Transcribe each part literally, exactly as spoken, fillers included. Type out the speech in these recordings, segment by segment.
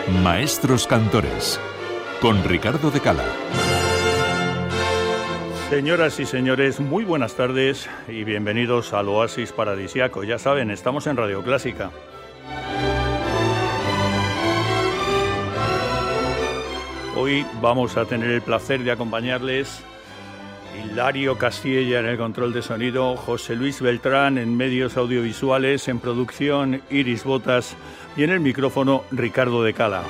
Maestros Cantores, con Ricardo de Cala. Señoras y señores, muy buenas tardes y bienvenidos al Oasis Paradisiaco. Ya saben, estamos en Radio Clásica. Hoy vamos a tener el placer de acompañarles Hilario Castilla en el control de sonido, José Luis Beltrán en medios audiovisuales, en producción Iris Botas y en el micrófono Ricardo de Cala.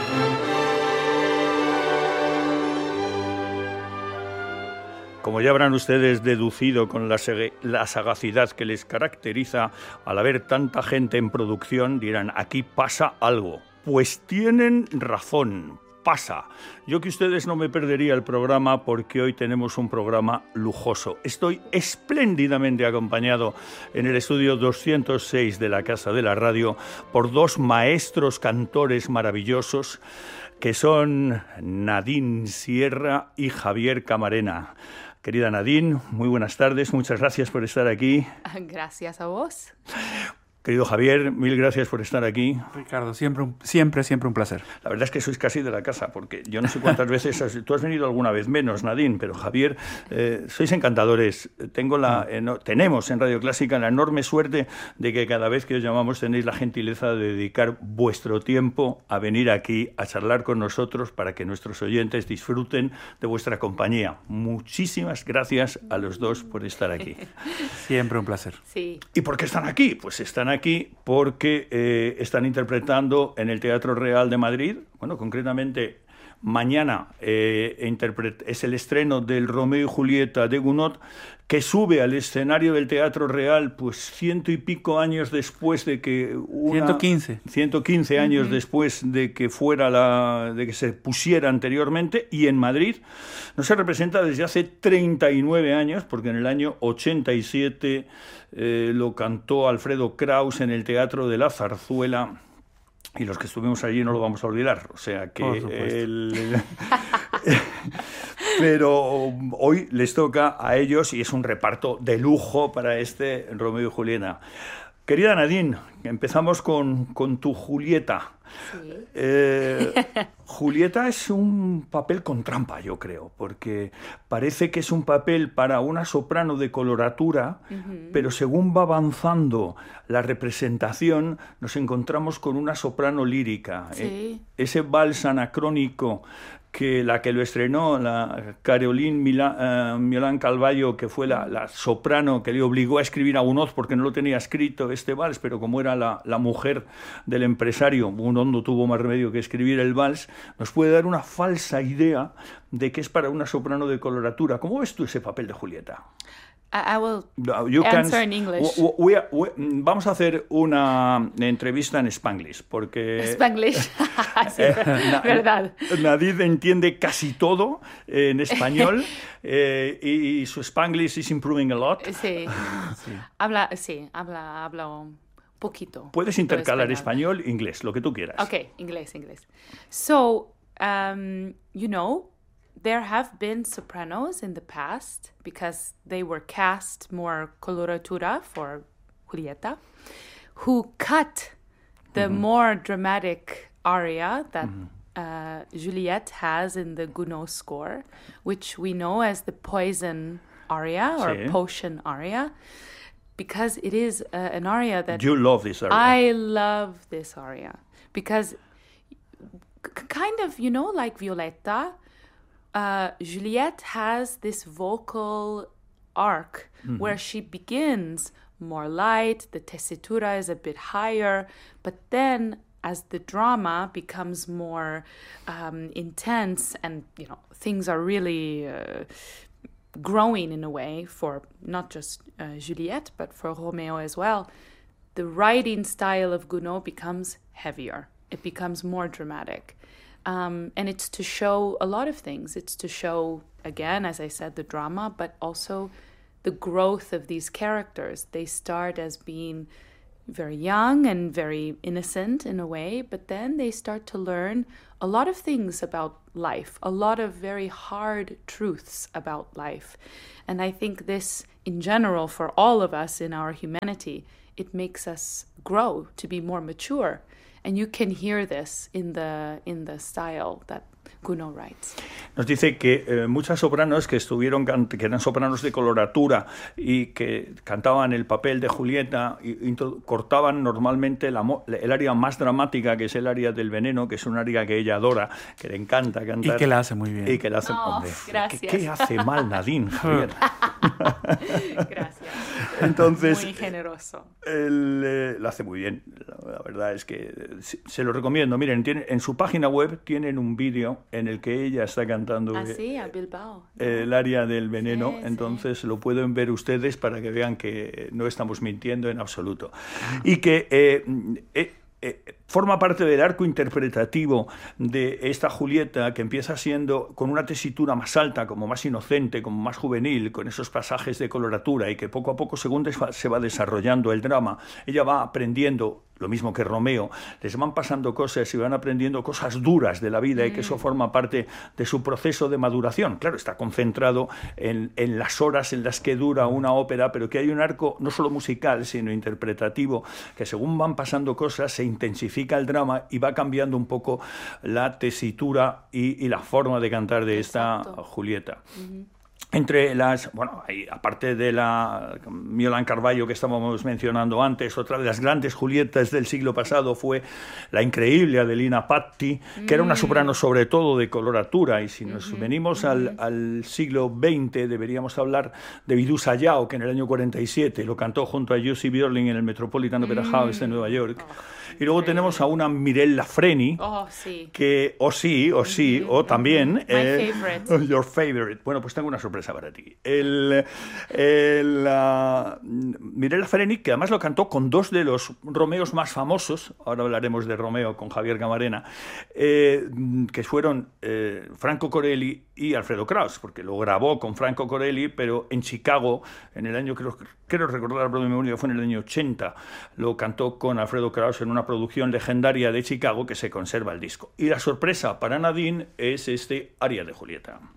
Como ya habrán ustedes deducido con la, la sagacidad que les caracteriza, al haber tanta gente en producción, dirán, aquí pasa algo. Pues tienen razón, pasa. Yo que ustedes no me perdería el programa porque hoy tenemos un programa lujoso. Estoy espléndidamente acompañado en el estudio doscientos seis de la Casa de la Radio por dos maestros cantores maravillosos que son Nadine Sierra y Javier Camarena. Querida Nadine, muy buenas tardes, muchas gracias por estar aquí. Gracias a vos. Querido Javier, mil gracias por estar aquí. Ricardo, siempre, un, siempre, siempre un placer. La verdad es que sois casi de la casa, porque yo no sé cuántas veces, has, tú has venido alguna vez menos, Nadine, pero Javier, eh, sois encantadores. Tengo la, eh, no, tenemos en Radio Clásica la enorme suerte de que cada vez que os llamamos tenéis la gentileza de dedicar vuestro tiempo a venir aquí a charlar con nosotros para que nuestros oyentes disfruten de vuestra compañía. Muchísimas gracias a los dos por estar aquí. Siempre un placer. Sí. ¿Y por qué están aquí? Pues están aquí aquí porque eh, están interpretando en el Teatro Real de Madrid, bueno, concretamente mañana eh, interpret- es el estreno del Romeo y Julieta de Gounod, que sube al escenario del Teatro Real pues ciento y pico años después de que una, ciento quince ciento quince años uh-huh. después de que fuera la de que se pusiera anteriormente, y en Madrid no se representa desde hace treinta y nueve años, porque en el año ochenta y siete eh, lo cantó Alfredo Kraus en el Teatro de la Zarzuela. Y los que estuvimos allí no lo vamos a olvidar, o sea que el... Pero hoy les toca a ellos y es un reparto de lujo para este Romeo y Julieta. Querida Nadine, empezamos con, con tu Julieta. Sí. Eh, Julieta es un papel con trampa, yo creo, porque parece que es un papel para una soprano de coloratura, uh-huh. pero según va avanzando la representación, nos encontramos con una soprano lírica. Sí. Eh, ese vals anacrónico que la que lo estrenó, la Caroline Milán, uh, Milán Calvallo, que fue la, la soprano que le obligó a escribir a Gounod porque no lo tenía escrito este vals, pero como era la, la mujer del empresario, Gounod no tuvo más remedio que escribir el vals, nos puede dar una falsa idea de que es para una soprano de coloratura. ¿Cómo ves tú ese papel de Julieta? I will you answer can, in English. We, we, we, vamos a hacer una entrevista en Spanglish, porque... Spanglish, sí, eh, verdad. Nadine entiende casi todo en español eh, y, y su Spanglish is improving a lot. Sí, sí. Habla, sí, habla, habla un poquito. Puedes intercalar español e inglés, lo que tú quieras. Okay, inglés, inglés. So, um, you know, there have been sopranos in the past because they were cast more coloratura for Julieta, who cut the mm-hmm. more dramatic aria that mm-hmm. uh, Juliette has in the Gounod score, which we know as the poison aria or sí. potion aria, because it is uh, an aria that... You love this aria. I love this aria because c- kind of, you know, like Violetta, Uh, Juliette has this vocal arc mm-hmm. where she begins more light, the tessitura is a bit higher, but then as the drama becomes more um, intense and, you know, things are really uh, growing in a way for not just uh, Juliette, but for Romeo as well, the writing style of Gounod becomes heavier. It becomes more dramatic. Um, and it's to show a lot of things. It's to show, again, as I said, the drama, but also the growth of these characters. They start as being very young and very innocent in a way, but then they start to learn a lot of things about life, a lot of very hard truths about life. And I think this, in general, for all of us in our humanity, it makes us grow to be more mature. and you can hear this in the in the style that Gounod writes. Nos dice que eh, muchas sopranos que estuvieron que eran sopranos de coloratura y que cantaban el papel de Julieta y, y cortaban normalmente la, el área más dramática, que es el área del veneno, que es un área que ella adora, que le encanta cantar. Y que la hace muy bien. Y que la hace, oh, hombre, gracias. ¿qué, ¿qué hace mal Nadine, Javier? Gracias. Entonces, muy generoso. Él eh, lo hace muy bien. La, la verdad es que eh, se lo recomiendo. Miren, tiene, en su página web tienen un vídeo en el que ella está cantando ah, sí, a Bilbao. el área del veneno, sí, entonces sí. lo pueden ver ustedes para que vean que no estamos mintiendo en absoluto. Y que eh, eh, eh, forma parte del arco interpretativo de esta Julieta, que empieza siendo con una tesitura más alta, como más inocente, como más juvenil, con esos pasajes de coloratura, y que poco a poco, según se va desarrollando el drama, ella va aprendiendo, lo mismo que Romeo, les van pasando cosas y van aprendiendo cosas duras de la vida, mm. y que eso forma parte de su proceso de maduración. Claro, está concentrado en, en las horas en las que dura una ópera, pero que hay un arco no solo musical, sino interpretativo, que según van pasando cosas se intensifica el drama y va cambiando un poco la tesitura y, y la forma de cantar de esta Exacto. Julieta. Mm-hmm. Entre las, bueno, hay, aparte de la Miolan Carvalho que estábamos mencionando antes, otra de las grandes Julietas del siglo pasado fue la increíble Adelina Patti, que mm. era una soprano sobre todo de coloratura, y si nos mm-hmm. venimos mm-hmm. al, al siglo veinte deberíamos hablar de Bidou Sayao, que en el año cuarenta y siete lo cantó junto a Jussi Björling en el Metropolitan Opera mm. House de Nueva York. Oh. Y luego tenemos a una Mirella Freni, oh, sí. que o sí, o sí, mm-hmm. o también... My eh, favorite. Your favorite. Bueno, pues tengo una sorpresa para ti. El, el, uh, Mirella Freni, que además lo cantó con dos de los Romeos más famosos, ahora hablaremos de Romeo con Javier Camarena, eh, que fueron eh, Franco Corelli y Alfredo Kraus, porque lo grabó con Franco Corelli, pero en Chicago, en el año, creo, creo recordar por mi memoria, fue en el año ochenta, lo cantó con Alfredo Kraus en una producción legendaria de Chicago que se conserva el disco. Y la sorpresa para Nadine es este aria de Julieta.